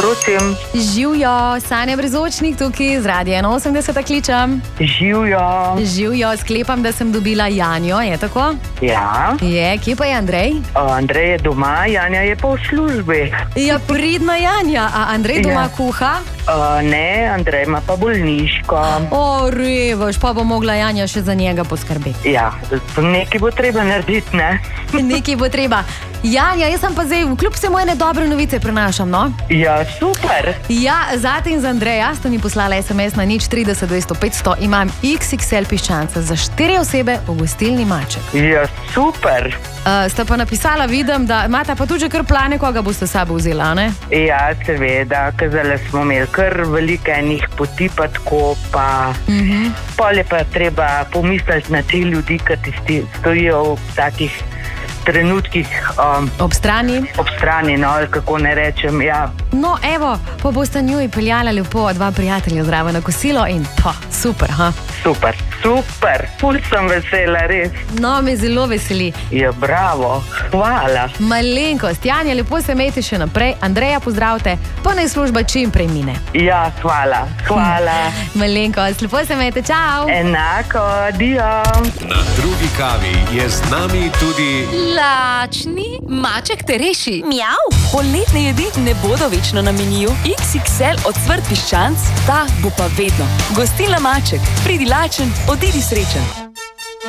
prosim. Živjo, Sanja Brezočnik tukaj z Radia 81 kličem. Živjo. Sklepam, da sem dobila Janjo, je tako? Ja. Je, kje pa je Andrej? Andrej je doma, Janja je pa v službi. Ja, pridna Janja, a Andrej doma kuha? Ne, Andrej ima pa bolniško. O, revaš, pa bo mogla Janja še za njega poskrbeti. Ja, nekaj bo treba narediti, ne? Nekaj bo treba. Janja, jaz sem pa zdaj, kljub vsemu ene dobre novice prenašam, no? Ja, super. Ja, zate in za Andreja sta mi poslala SMS na 030 200 500. Imam XXL piščanca za 4 osebe v gostilni Maček. Ja, super. Sta pa napisala, vidim, da imata pa tudi že kar plane, koga boste s sabo vzela, ne? Ja, seveda, kazale smo imeli kar veliko enih poti pa tako, pa pol je pa treba pomisliti na te ljudi, ki stojijo v takih trenutkih Ob strani? Ob strani, no, ali kako ne rečem, ja. No, evo, pa boste njuj peljala lepo 2 prijatelja zdravo na kosilo in pa, super, ha? Super. Ful sem vesela, res. No, me zelo veseli. Ja, bravo, hvala. Malenkost, Janja, lepo se imejte še naprej. Andreja pozdravite, pa naj služba čim prej mine. Ja, hvala. Malenkost, lepo se imejte, čau. Enako, adijo. Na drugi kavi je z nami tudi Lačni Maček te reši. Mjav. Poletne jedi ne bodo večno na meniju. XXL ocvrt piščanc, ta bo pa vedno. Gostilna Maček, pridi lačen, odidi srečen.